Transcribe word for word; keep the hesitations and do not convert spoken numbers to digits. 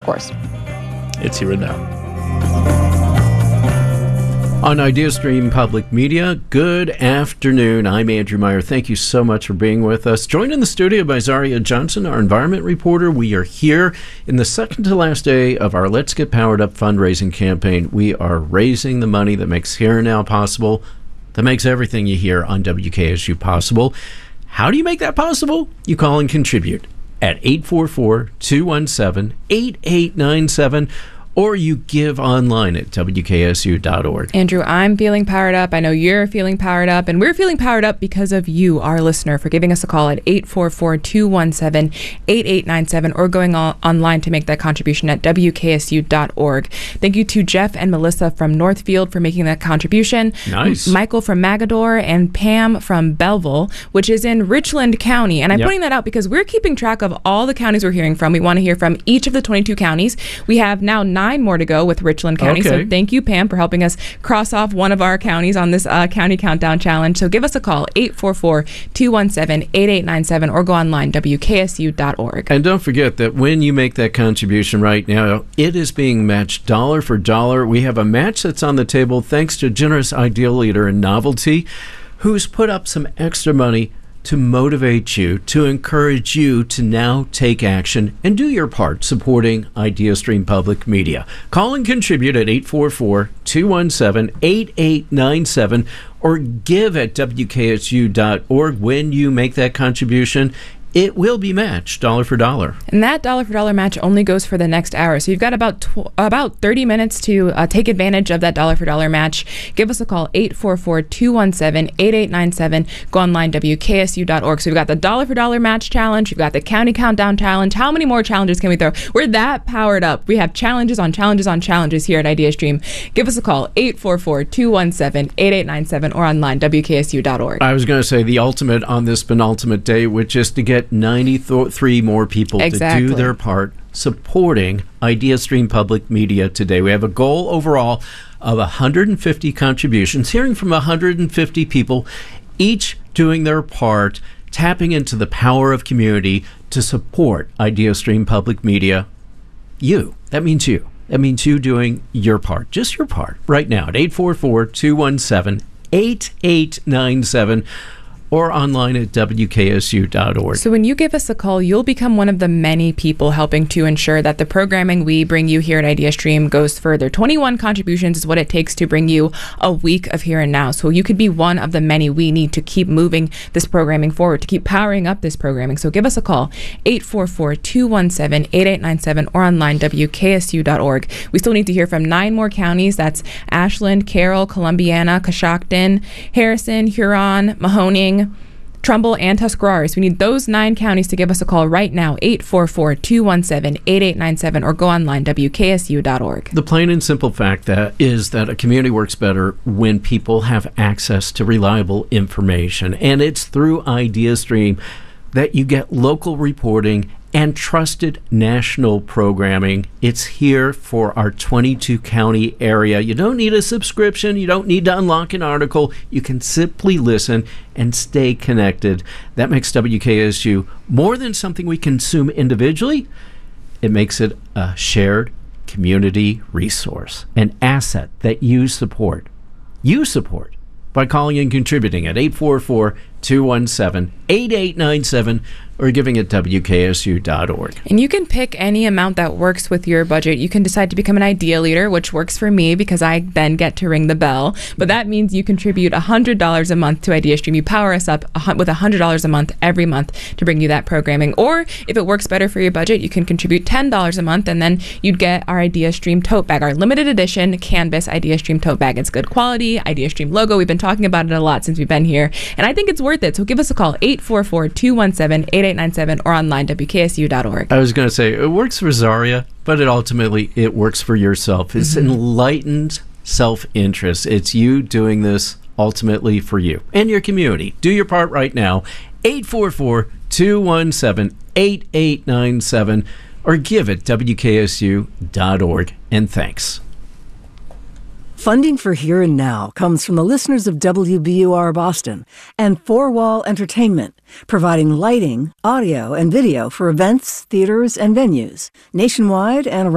course. It's here and now. On IdeaStream Public Media, good afternoon. I'm Andrew Meyer. Thank you so much for being with us. Joined in the studio by Zaria Johnson, our environment reporter. We are here in the second to last day of our Let's Get Powered Up fundraising campaign. We are raising the money that makes Here and Now possible, that makes everything you hear on W K S U possible. How do you make that possible? You call and contribute at eight four four, two one seven, eight eight nine seven, or you give online at W K S U dot org. Andrew, I'm feeling powered up. I know you're feeling powered up, and we're feeling powered up because of you, our listener, for giving us a call at eight four four, two one seven, eight eight nine seven or going on, online to make that contribution at W K S U dot org. Thank you to Jeff and Melissa from Northfield for making that contribution. Nice. M- Michael from Magador and Pam from Belleville, which is in Richland County. And I'm Yep. putting that out because we're keeping track of all the counties we're hearing from. We want to hear from each of the twenty-two counties. We have now nine more to go with Richland County. Okay. So thank you, Pam, for helping us cross off one of our counties on this uh, County Countdown Challenge. So give us a call, eight four four, two one seven, eight eight nine seven, or go online, W K S U dot org. And don't forget that when you make that contribution right now, it is being matched dollar for dollar. We have a match that's on the table thanks to generous Ideal Leader in Novelty, who's put up some extra money to motivate you, to encourage you to now take action and do your part supporting IdeaStream Public Media. Call and contribute at eight four four, two one seven, eight eight nine seven or give at W K S U dot org. When you make that contribution, it will be matched dollar for dollar. And that dollar for dollar match only goes for the next hour. So you've got about tw- about thirty minutes to uh, take advantage of that dollar for dollar match. Give us a call, eight four four, two one seven, eight eight nine seven. Go online, W K S U dot org. So we've got the dollar for dollar match challenge. You've got the County Countdown Challenge. How many more challenges can we throw? We're that powered up. We have challenges on challenges on challenges here at IdeaStream. Give us a call, eight four four, two one seven, eight eight nine seven or online, W K S U dot org. I was going to say the ultimate on this penultimate day, which is to get ninety-three more people Exactly. to do their part supporting IdeaStream Public Media today. We have a goal overall of one hundred fifty contributions, hearing from one hundred fifty people, each doing their part, tapping into the power of community to support IdeaStream Public Media. You. That means you. That means you doing your part, just your part, right now at eight four four, two one seven, eight eight nine seven or online at W K S U dot org. So when you give us a call, you'll become one of the many people helping to ensure that the programming we bring you here at IdeaStream goes further. twenty-one contributions is what it takes to bring you a week of Here and Now. So you could be one of the many we need to keep moving this programming forward, to keep powering up this programming. So give us a call, eight four four, two one seven, eight eight nine seven or online, W K S U dot org. We still need to hear from nine more counties. That's Ashland, Carroll, Columbiana, Coshocton, Harrison, Huron, Mahoning, Trumbull, and Tuscarawas. We need those nine counties to give us a call right now, eight four four, two one seven, eight eight nine seven or go online, W K S U dot org. The plain and simple fact that is that a community works better when people have access to reliable information. And it's through IdeaStream that you get local reporting and trusted national programming. It's here for our twenty-two county area. You don't need a subscription. You don't need to unlock an article. You can simply listen and stay connected. That makes W K S U more than something we consume individually. It makes it a shared community resource, an asset that you support. You support by calling and contributing at eight four four, two one seven, eight eight nine seven or giving at W K S U dot org. And you can pick any amount that works with your budget. You can decide to become an Idea Leader, which works for me because I then get to ring the bell. But that means you contribute one hundred dollars a month to IdeaStream. You power us up with one hundred dollars a month every month to bring you that programming. Or if it works better for your budget, you can contribute ten dollars a month and then you'd get our IdeaStream tote bag, our limited edition canvas IdeaStream tote bag. It's good quality, IdeaStream logo. We've been talking about it a lot since we've been here. And I think it's worth it. So give us a call, eight four four, two one seven, eight eight nine seven or online, W K S U dot org. I was going to say, it works for Zaria, but it ultimately, it works for yourself. It's mm-hmm. enlightened self-interest. It's you doing this ultimately for you and your community. Do your part right now, eight four four, two one seven, eight eight nine seven or give at W K S U dot org. And thanks. Funding for Here and Now comes from the listeners of W B U R Boston and Four Wall Entertainment, providing lighting, audio, and video for events, theaters, and venues nationwide and around